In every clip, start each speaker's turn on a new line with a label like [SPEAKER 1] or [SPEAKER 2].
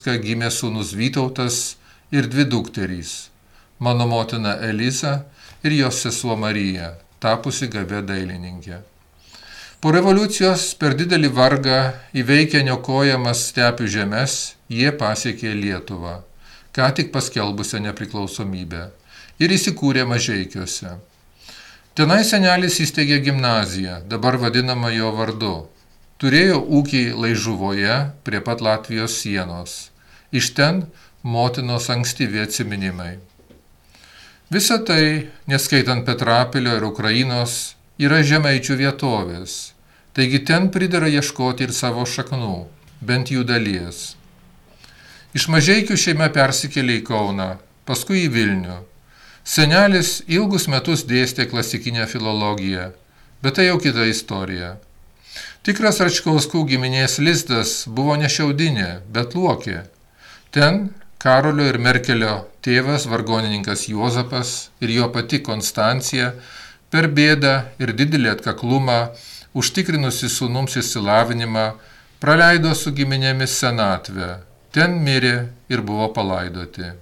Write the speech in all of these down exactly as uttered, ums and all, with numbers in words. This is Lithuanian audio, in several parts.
[SPEAKER 1] gimė sūnus Vytautas ir dvi dukterys, mano motina Eliza ir jos sesuo Marija, tapusi gabia dailininkė. Po revoliucijos per didelį vargą įveikę niokojamas stepių žemes, jie pasiekė Lietuvą, ką tik paskelbusią nepriklausomybę, ir įsikūrė Mažeikiuose. Tenai senelis įsteigė gimnaziją, dabar vadinama jo vardu. Turėjo ūkį Laižuvoje prie pat Latvijos sienos. Iš ten motinos ankstyvi atsiminimai. Visa tai, neskaitant Petrapilio ir Ukrainos, yra žemaičių vietovės, taigi ten pridera ieškoti ir savo šaknų, bent jų dalies. Iš Mažeikių šeima persikėlė į Kauną, paskui į Vilnių. Senelis ilgus metus dėstė klasikinę filologiją, bet tai jau kita istorija. Tikras Račkauskų giminės lizdas buvo ne Šiaudinė, bet Luokė. Ten Karolio ir Merkelio tėvas, vargonininkas Juozapas ir jo pati Konstancija, per bėdą ir didelį atkaklumą, užtikrinusi sūnums išsilavinimą, praleido su giminėmis senatvę. Ten mirė ir buvo palaidoti.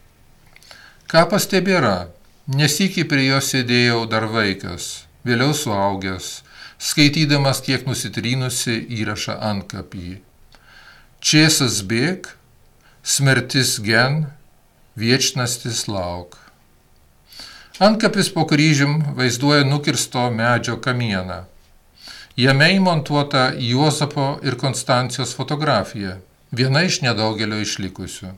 [SPEAKER 1] Kapas tebėra, nesykį prie jo sėdėjau dar vaikas, vėliau suaugęs, skaitydamas kiek nusitrynusi įrašą antkapį. Čėsas bėg, smertis gen, viečnastis lauk. Antkapis po kryžium vaizduoja nukirsto medžio kamieną. Jame įmontuota Juozapo ir Konstancijos fotografija, viena iš nedaugelio išlikusių.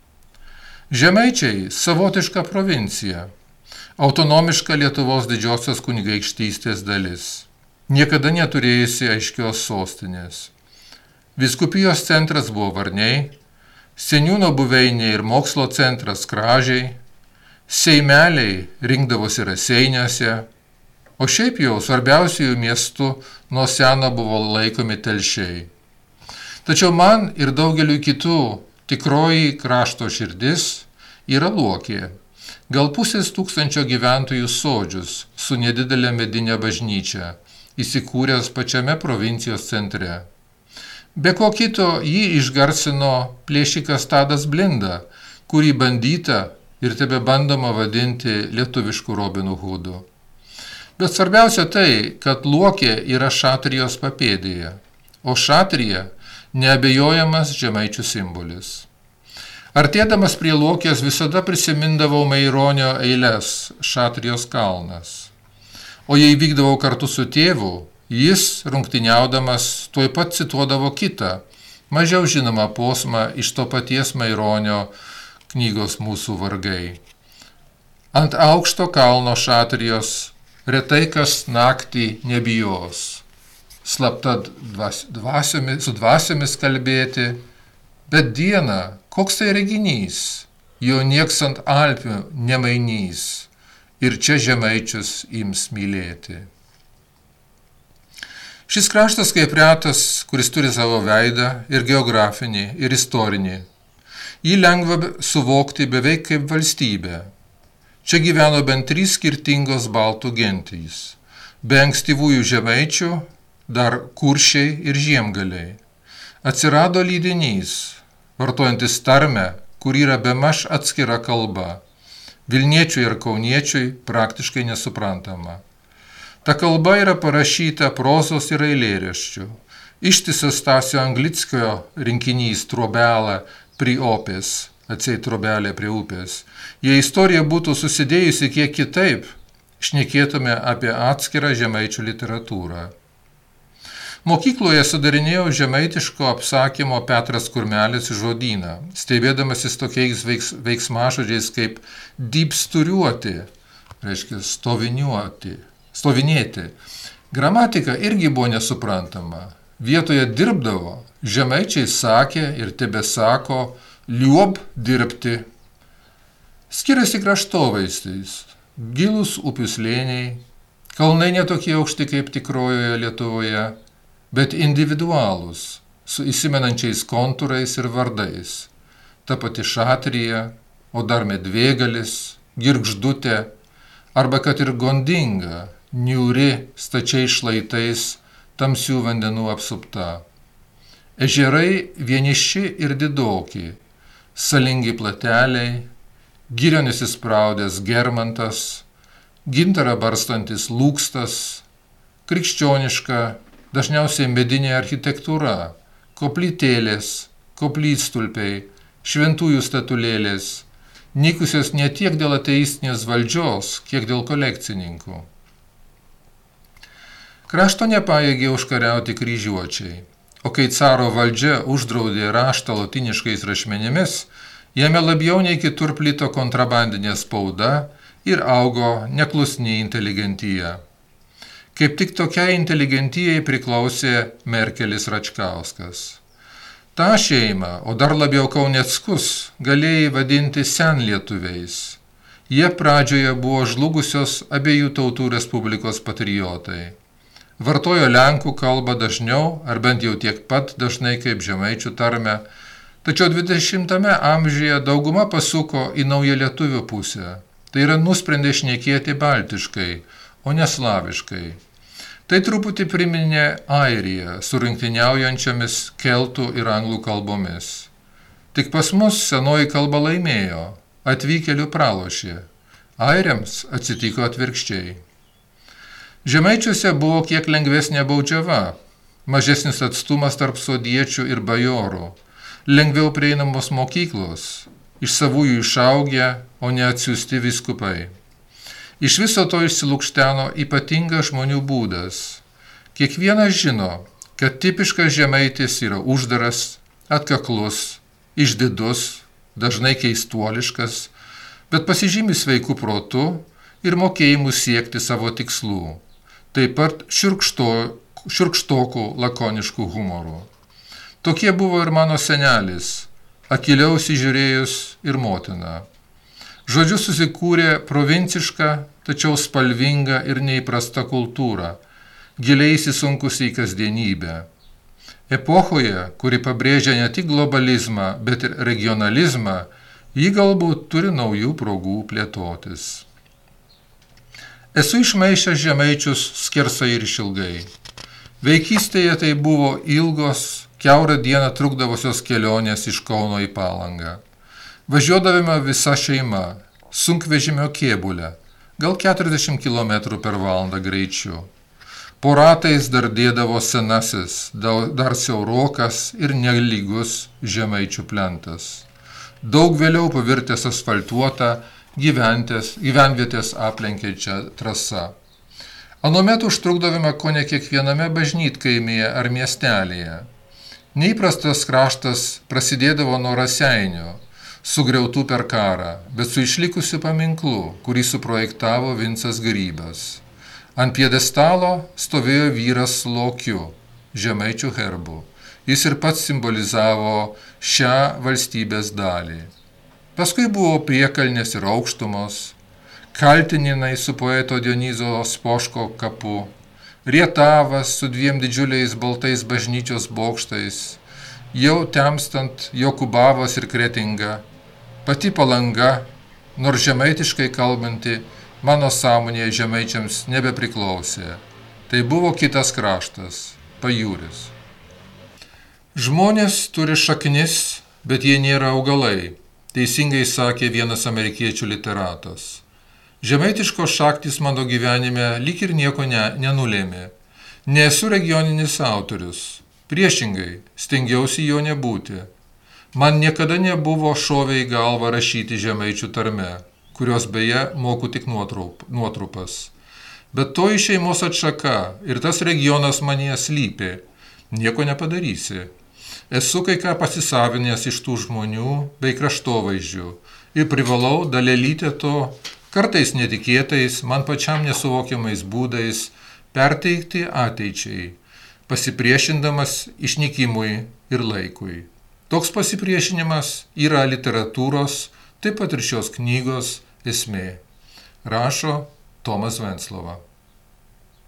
[SPEAKER 1] Žemaičiai savotiška provincija, autonomiška Lietuvos didžiosios kunigaikštystės dalis, niekada neturėjusi aiškios sostinės. Vyskupijos centras buvo Varniai, seniūno buveinė ir mokslo centras Kražiai, seimeliai rinkdavosi Raseiniuose, o šiaip jau svarbiausiųjų miestų nuo seno buvo laikomi Telšiai. Tačiau man ir daugeliu kitų tikroji krašto širdis yra Luokė, gal pusės tūkstančio gyventojų sodžius su nedidelė medinė bažnyčia, įsikūręs pačiame provincijos centre. Be ko kito jį išgarsino plėšikas Tadas Blinda, kurį bandyta ir tebe bandoma vadinti lietuvišku Robinu Hoodu. Bet svarbiausia tai, kad Luokė yra šatrijos papėdėje, o šatrija neabejojamas žemaičių simbolis. Artėdamas prie Luokės visada prisimindavau Maironio eiles Šatrijos kalnas. O jei vykdavau kartu su tėvu, jis, rungtyniaudamas, tuoj pat cituodavo kitą, mažiau žinomą posmą iš to paties Maironio knygos Mūsų vargai. Ant aukšto kalno Šatrijos retai kas naktį nebijos. Slapta dvas, dvasiomis, su dvasiomis kalbėti, bet dieną, koks tai reginys, jo nieks ant Alpių nemainys, ir čia žemaičius ims mylėti. Šis kraštas kaip retas, kuris turi savo veidą ir geografinį, ir istorinį. Jį lengva suvokti beveik kaip valstybę. Čia gyveno bent trys skirtingos baltų gentys. Be ankstyvųjų žemaičių dar kuršiai ir žiemgaliai. Atsirado lydinys, vartojantis tarmę, kur yra bemaž atskira kalba. Vilniečiui ir kauniečiui praktiškai nesuprantama. Ta kalba yra parašyta prozos ir eilėraščių. Ištisas Stasio Anglickio rinkinys Trobelė prie upės, atseit trobelė prie upės. Jei istorija būtų susidėjusi kiek kitaip, šnekėtume apie atskirą žemaičių literatūrą. Mokykloje sudarinėjau žemaitiško apsakymo Petras Kurmelis žodyną, stebėdamasis tokiais veiks, veiksmažodžiais kaip dypsturiuoti, reiškia stoviniuoti, stovinėti. Gramatika irgi buvo nesuprantama. Vietoje dirbdavo, žemaičiai sakė ir tebesako liuob dirbti. Skiriasi kraštovaizdis, gilūs upių slėniai, kalnai netokie aukšti kaip tikrojoje Lietuvoje, bet individualūs, su įsimenančiais kontūrais ir vardais. Ta pati Šatrija, o dar Medvėgalis, Girgždutė, arba kad ir Gondinga, niūri, stačiais šlaitais, tamsių vandenų apsupta. Ežerai vieniši ir didoki, salingi plateliai, girionis įspraudęs Germantas, gintarą barstantis Lūkstas, krikščioniška, dažniausiai medinė architektūra, koplytėlės, koplytstulpiai, šventųjų statulėlės, nykusios ne tiek dėl ateistinės valdžios, kiek dėl kolekcininkų. Krašto nepajėgė užkariauti kryžiuočiai, o kai caro valdžia uždraudė raštą lotyniškais rašmenimis, jame labiau nei kitur plito kontrabandinė spauda ir augo neklusni inteligentija. Kaip tik tokiai inteligentijai priklausė Merkelis Račkauskas. Ta šeima, o dar labiau Kauneckus, galėjai vadinti senlietuviais. Jie pradžioje buvo žlugusios abiejų tautų respublikos patriotai. Vartojo lenkų kalbą dažniau, ar bent jau tiek pat dažnai kaip žemaičių tarmę, tačiau dvidešimtame amžiuje dauguma pasuko į naują lietuvių pusę. Tai yra nusprendė šnekėti baltiškai, o ne slaviškai. Tai truputį priminė Airiją su rungtyniaujančiomis keltų ir anglų kalbomis. Tik pas mus senoji kalba laimėjo, atvykėlių pralošė. Airiams atsitiko atvirkščiai. Žemaičiuose buvo kiek lengvesnė baudžiava, mažesnis atstumas tarp sodiečių ir bajorų, lengviau prieinamos mokyklos, iš savųjų išaugę, o ne atsiųsti vyskupai. Iš viso to išsilukšteno ypatingas žmonių būdas. Kiekvienas žino, kad tipiškas žemaitis yra uždaras, atkaklus, išdidus, dažnai keistuoliškas, bet pasižymi sveiku protu ir mokėjimu siekti savo tikslų, taip pat šiurkšto, šiurkštokų lakoniškų humorų. Tokie buvo ir mano senelis, akyliau įsižiūrėjus ir motina. Žodžiu susikūrė provincišką, tačiau spalvinga ir neįprasta kultūra, giliai įsisunkusi į kasdienybę. Epochoje, kuri pabrėžia ne tik globalizmą, bet ir regionalizmą, ji galbūt turi naujų progų plėtotis. Esu išmaišęs žemaičius skersai ir išilgai. Vaikystėje tai buvo ilgos, kiaurą dieną trukdavusios kelionės iš Kauno į Palangą. Važiuodavome visa šeima, sunkvežimio kėbulę, gal keturiasdešimt kilometrų per valandą greičiu. Po ratais dar dėdavo senasis, dar siaurokas ir nelygus žemaičių plentas. Daug vėliau pavirtęs asfaltuotą gyvenvietės aplenkiančią trasą. Anuomet užtrukdavome kone kiekviename bažnytkaimyje ar miestelėje. Neįprastas kraštas prasidėdavo nuo Raseinių, sugriautų per karą, bet su išlikusiu paminklu, kurį suprojektavo Vincas Grybas. Ant pjedestalo stovėjo vyras su lokiu, žemaičių herbu. Jis ir pats simbolizavo šią valstybės dalį. Paskui buvo priekalnės ir aukštumos, Kaltininai su poeto Dionizo Spoško kapu, Rietavas su dviem didžiuliais baltais bažnyčios bokštais, jau temstant Jokubavos ir Kretinga, pati Palanga, nors žemaitiškai kalbanti, mano sąmonėje žemaičiams nebepriklausė. Tai buvo kitas kraštas, pajūris. Žmonės turi šaknis, bet jie nėra augalai, teisingai sakė vienas amerikiečių literatas. Žemaitiškos šaktis mano gyvenime lyg ir nieko ne, nenulėmė. Nesu regioninis autorius. Priešingai, stengiausi jo nebūti. Man niekada nebuvo šovę į galvą rašyti žemaičių tarme, kurios beje moku tik nuotrup, nuotrupas. Bet to iš šeimos atšaka ir tas regionas manyje slypė. Nieko nepadarysi. Esu kai ką pasisavinęs iš tų žmonių bei kraštovaizdžių ir privalau dalelytę to, kartais netikėtais, man pačiam nesuvokiamais būdais perteikti ateičiai, pasipriešindamas išnykimui ir laikui. Toks pasipriešinimas yra literatūros, taip pat ir šios knygos esmė. Rašo Tomas Venclova.